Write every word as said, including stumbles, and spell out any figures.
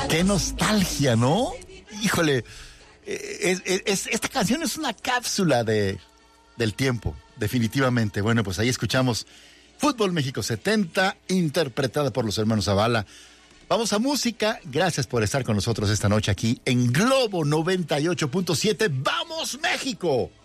Qué nostalgia, ¿no? Híjole, es, es, es, esta canción es una cápsula de, del tiempo, definitivamente. Bueno, pues ahí escuchamos Fútbol México setenta, interpretada por los hermanos Zavala. Vamos a música. Gracias por estar con nosotros esta noche aquí en Globo noventa y ocho punto siete. ¡Vamos, México!